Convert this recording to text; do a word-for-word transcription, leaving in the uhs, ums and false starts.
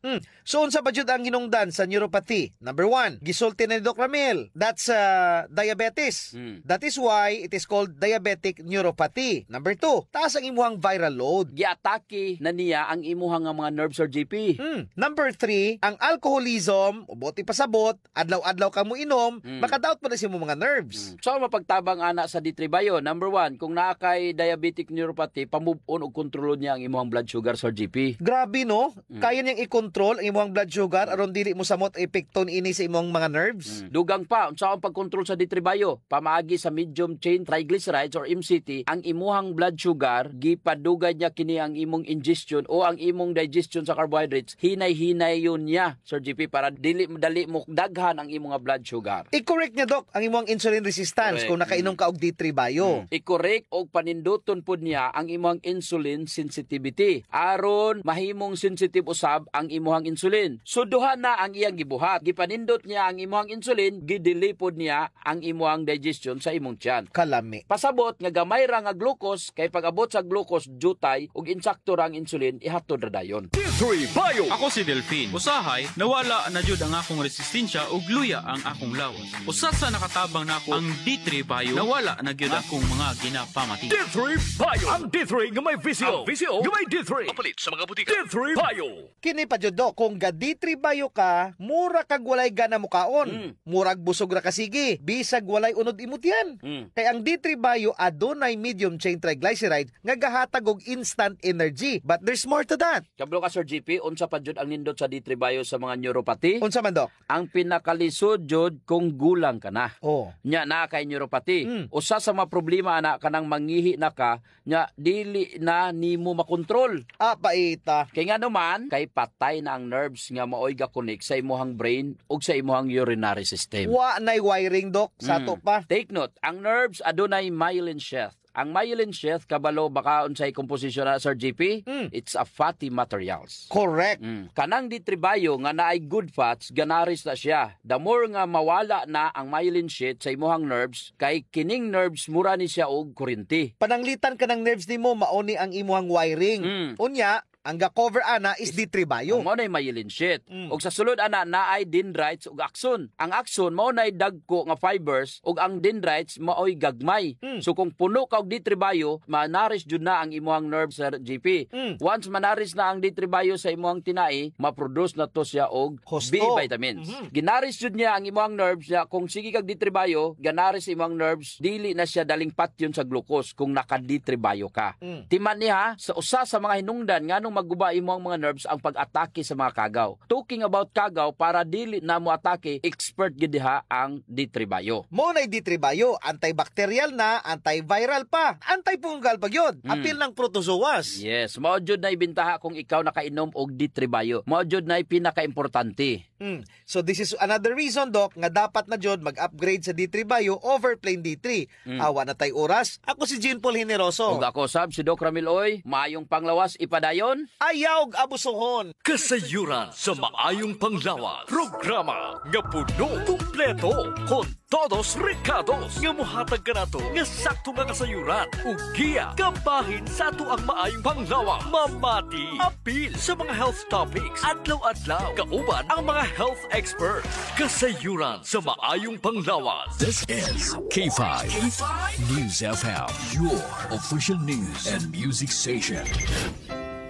Hmm. So unsa ba jud ang ginungdan sa neuropathy? Number one, gisulti na ni Doc Ramil. That's uh, diabetes. Hmm. That is why it is called diabetic neuropathy. Number two, taas ang imuhang viral load. Giatake na niya ang imuhang nga mga nerves, Sir G P. Hmm. Number three, ang alcoholism, ubot ipasabot, adlaw-adlaw ka mo inom, Hmm. makadaot pa na si mo mga nerves. So mapagtabang ana sa D three Bio, number one, kung naa kay diabetic neuropathy, pamove on og kontrolo niya ang imuhang blood sugar, Sir G P. Grabe no? Hmm. Kaya niyang i-control ang imuhang blood sugar aron dili mo samot epekto ini sa imong mga nerves. Mm. Dugang pa, unsa ang pagkontrol sa D three Bio? Pamaagi sa medium chain triglycerides or M C T, ang imuhang blood sugar, gipadugay niya kini ang imong ingestion o ang imong digestion sa carbohydrates, hinay-hinay yun niya, Sir G P, para dili dali mo daghan ang imong blood sugar. I-correct niya, Doc, ang imong insulin resistance Correct. kung nakainom ka og D three Bio. Mm. I-correct og paninduton pod niya ang imong insulin sensitivity aron mahimong sensitive usab ang imuhang insulin. So duha na ang iyang gibuhat. Gipanindot niya ang imuhang insulin, gidili pod niya ang imuhang digestion sa imong tiyan. Kalami. Pasabot nga gamay ra nga glucose, kay pag-abot sa glucose jutay ug insakto ra ang insulin ihatod ra dayon. D three Bio. Ako si Delphine. Usahay, nawala na jud ang akong resistensya ug luya ang akong lawas. Usa sa nakatabang nako ang D three Bio, nawala na gyud akong mga ginapamati. D three Bio. Ang D three nga may visio. Ang visio nga may D three. Papalit sa mga butika. D three Bio. Kini pa jud, Doc, kung ga D three Bio ka, mura kag walay gana mo kaon. Mm. Murag busog ra ka sige, bisag walay unod imot yan. Mm. Kay ang D three Bio adunay medium chain triglyceride nga gahatag og instant energy. But there's more to that. Kablo ka, Sir G P, unsa pa jud ang nindot sa D three Bio sa mga neuropathy? Unsa man, Doc? Ang pinakalisod jud kung gulang ka na. Oh. Nya na kay neuropathy. Mm. Usa sa mga problema ana kanang manghihi na ka, nya dili na nimo makontrol. Ah, paita. Kay nga naman, kay patay na ang nerves nga maoy ga-connect sa imuhang brain ug sa imuhang urinary system. Wa nay wiring, Doc, sa to Mm. pa. Take note, ang nerves adunay myelin sheath. Ang myelin sheath kabalo baka unsay komposisyon na, Sir G P? Mm. It's a fatty materials. Correct. Mm. Kanang D three Bio nga naay good fats, ganaris na siya. The more nga mawala na ang myelin sheath sa imuhang nerves, kay kining nerves mura ni siya og kuryente. Pananglitan ka ng nerves nimo, mauni ang imuhang wiring. Mm. Unya, ang ga-cover ana is D three Bio. Mao nay myelin sheath. Mm. Ug sa sulod ana naay dendrites ug axon. Ang axon mao nay dagko nga fibers ug ang dendrites maoy gagmay. Mm. So kung puno ka og D three Bio, manaris jud na ang imuhang nerve, Sir G P. Mm. Once manaris na ang D three Bio sa imuhang tinai, ma-produce na to siya og Husto. B vitamins. Mhm. Ginaris jud niya ang imuhang nerves niya. Kung sige kag D three Bio, ganaris imuhang nerves, dili na siya daling patyon sa glucose kung naka D three Bio ka. Mm. Timan niya sa usa sa mga hinungdan nganong magguba imuhang mga nerves ang pag-atake sa mga kagaw. Talking about kagaw, para dili na mo atake, expert gid diha ang D three Bio. Mo na D three Bio, antibacterial na, antiviral pa, antifungal pa gyud. Mm. Apil ng protozoas. Yes, mao jud na ibintaha kung ikaw nakainom og D three Bio. Mao jud na pinaka-importante. Mm. So this is another reason, Doc, nga dapat na jud mag-upgrade sa D three Bio over plain D three. Mm. Awa na tay oras. Ako si Jean Paul Generoso. Ug ako sab si Doc Ramil Oy, maayong panglawas ipadayon. Ayaw og abusohon. Kasayuran sa maayong panglawas. Programa nga puno, kumpleto, kon todos recados nga muhatag ka nato nga sakto nga kasayuran ug giya kabahin sa ato ang maayong panglawas. Mamati apil sa mga health topics adlaw-adlaw kauban ang mga health experts. Kasayuran sa maayong panglawas. This is K five News F M, your official news and music station.